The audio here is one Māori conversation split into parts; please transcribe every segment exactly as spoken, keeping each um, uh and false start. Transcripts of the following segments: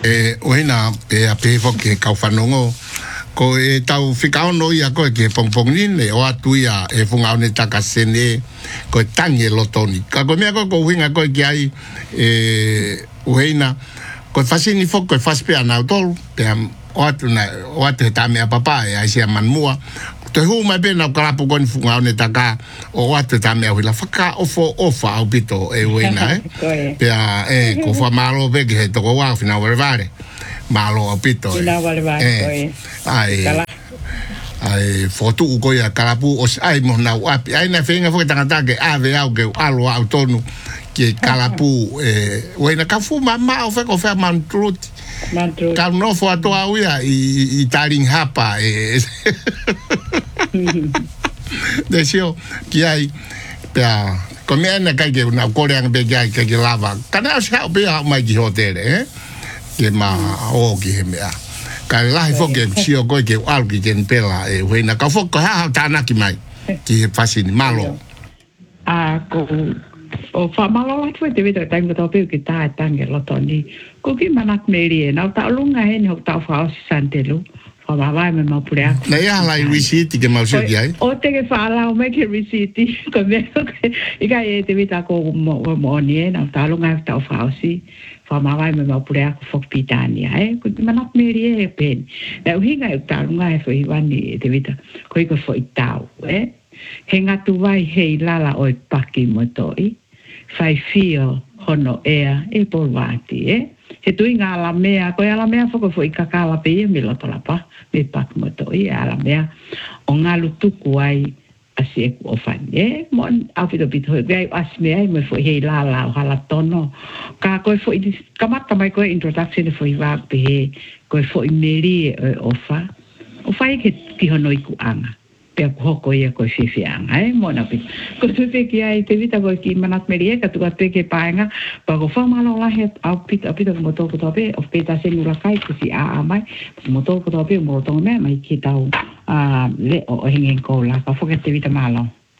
E oina pe a pe fo ke kau whanongo. Ko e tau whikao no ia koe ke pongpongin e o atu ia e whungao ne taka sene ko e tangi e lotoni. Ka ko mea koe ko winga koe ki ai e uheina ko e whasini fo ko e whaspea nau tolu pe o atu na o atu he ta mea papa e aisia manmua. Te hu mai pena kalapu ko ni whungao ne taka o atu ta mea huila whaka ofo ofa au pito e uheina e. Pe a e ko whamalo veke he toko wau whina warevare. Malo apito eh. Ina vale vai eh. Ai ai foto uko ya kalapu os ai mo na api ai na fenga fo tangata ke ave au ke alo autonu ke kalapu eh wena ka fu mama o fe ko fe mantrut mantrut ka no fo ato au ya i taring hapa eh desio ki ai pa come na ka ke na korean be ga ke lava kana sa be mai ki hotel eh ke ma o ki he mea. Ka lahi foke sio koe ke alki ken pela e huina. Ka foko haa tāna ki mai ki he whasini malo. A ko o whamalo lai fwe te vita tango tau peo ki tae tange loto ni. Ko ki manak meri e nau tau lunga he ni hok tau whao si santelu. Whamawai me maupure aku. Na ia lai risiti ke mau seki ai? O te ke whaalau me ke risiti. Ko mea ika e te vita ko mo ni e nau tau lunga he tau whao si. Whamawai me maupure aku whakpitania, eh? Ko te manak meri e pen. Na uhinga e utarunga e whahiwani e te vita, ko iko whai tau, eh? He ngatu vai hei lala o e paki mo toi, whai fio hono ea e polwati, eh? He tui ngā ala mea, ko e ala mea whako whai kakala pe e me loto lapa, me paki mo toi, e ala mea, o ngā lutuku ai, asi e ku ofani, eh? Mon, au pito pito hoi, gai asi mea i mo fo hei la la o hala tono. Ka koe fo i, kamata mai koe introduction e fo i wāk pe he, koe fo i meri e ofa. Ofa i ke tihono i ku anga. Pea ku hoko ia koe whiwhi anga, eh? Mona pito. Ko tupe ki ai te vita koe ki manat meri e, ka tuka te ke paenga, pa ko whamala o lahe au pito, au pito mo tōku tope, o peta se nula kai kusi a a mai, mo tōku tope, mo tonga mea mai ki tau. Ah, le o hingen ko la ka foke te vita malo.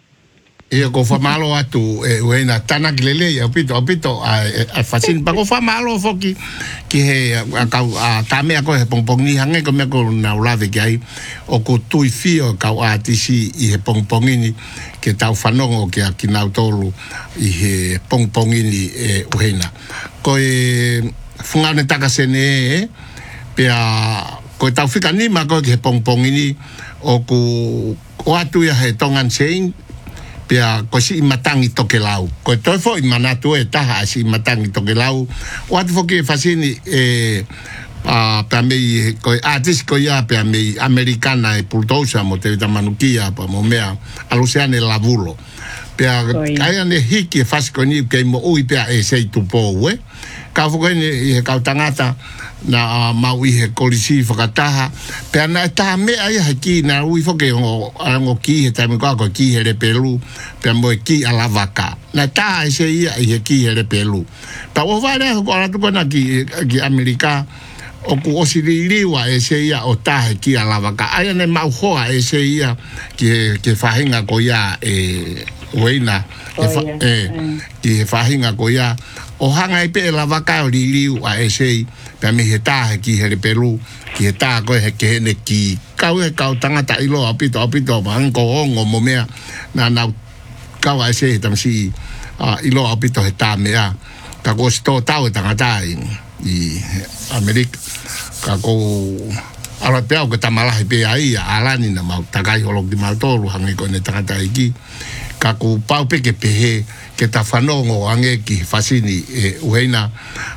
E ko fa malo atu e wena tana glele ya pito pito a fasin pa ko fa malo foki ki he ka ta me ko he pongpong ni hange ko me ko na ulave ki ai o ko tui fio ka a tisi i he pongpong ni ke tau fanongo ki a ki na tolu i he pongpong ni e wena ko e fungane taka sene pe a ko tau fika ni ma ko ke pongpong ni o ku o atu ya he tongan sein pia ko si matangi toke lau ko to fo i manatu e taha si matangi toke lau o atu fo ke fasini e a pa me ko atis ko ya pa me americana e pultosa mo te tamanukia pa mo mea alusiane lavulo pia kaya ne hiki fasiko ni ke mo ui pia e sei tu po we ka fo ni e ka tangata na mau i he kolisi whakataha. Pea na taha mea ia ki na ui whoke o arango ki he taime kua ko ki he repelu. Pea mo e ki alavaka. Na taha e se ia i he ki he repelu. Pa o whaere ko aratuko na ki, ki Amerika o ku osiririwa e se ia o taha ki alavaka. Aia ne mau hoa e se ia ki, ki whahinga ko ia e weina. Oh, yeah. E, ki whahinga ko ia o hanga i pe la vaka o ririu a esei pe me he tahe ki he repelu ki he tahe koe he ke hene ki kau e kau tangata ilo apito apito mahanko ongo mo mea na nau kau a esei tamsi uh, ilo apito he tahe mea ka ko sto tau e tangata i, i Amerika ka ko ala pea o ke tamalahi pe ai a alani na mau takai holok di mautolu hangi ko ne tangata i ki ka ko pau pe ke pehe ke ta whanongo ange ki fasini e uheina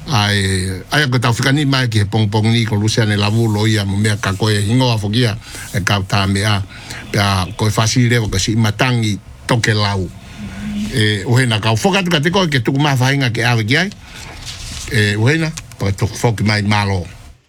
ai ai ko ta fikani mai ki pongpong ni ko lusiane lavulo ia mo mea ka ko e hingoa fokia e ka ta mea pa ko fasile ko si matangi toke lau e uheina ka foka tu ka te ko ke tu ma fainga ke ave ki ai e uheina pa tu foki mai malo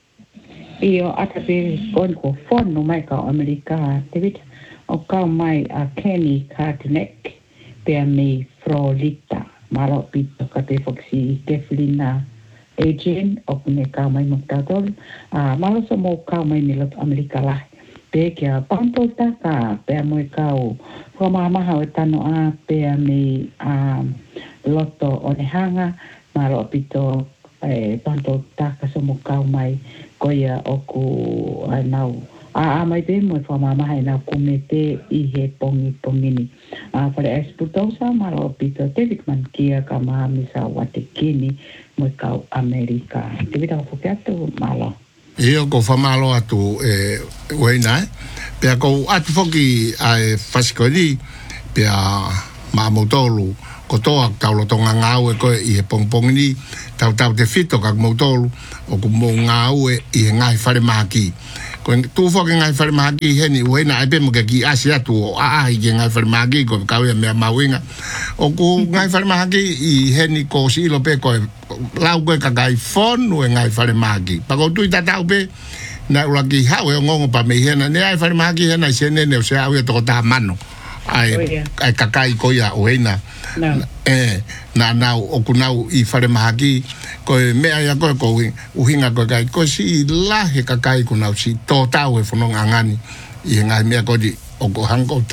io ata pe kon ko fono mai ka Amerika te vit o ka mai a Kenny Cartneck pe me Frolita, malo pito ka te foksi Keflina agent o kune ka mai moktadol, a malo sa mo ka mai nilot Amerika lah. Pe kia panto ta ka pe mo ka o ko mama ha tano a pe me a loto o ne hanga malo pito e tanto taka so mo kau mai ko ia o ku nau a a mai te mo fa mama hai na kumete I he pongi pongini a para exportosa malo pito David man kia ka ma misa wate kini mo kau Amerika te vita ko piato malo io ko fa malo atu e wena pe ko atu foki ai faskoli pe ma motolu ko toa kaulo tonga ngau e ko I he pongpongini tau tau te fito ka motolu o ko mo ngau e I ngai fare maki ko tu fo ke ngai fare maki he ni wena ai pe mo ke ki asia tu a a I ngai fare maki ko ka we me mawinga o ko ngai fare maki I he ni ko si lo pe ko lau ko ka gai fon o ngai fare maki pa ko tu ta tau pe na ula ki ha we ngongo pa me he na ne ai fare maki he na sene ne o se a we to ta mano ai ai kakai ko ya wena eh na na o kunau I fare mahaki ko me ai ko ko uhinga ko kai ko si la he kakai kunau si to tau e fonong angani I ngai me ko di o ko hango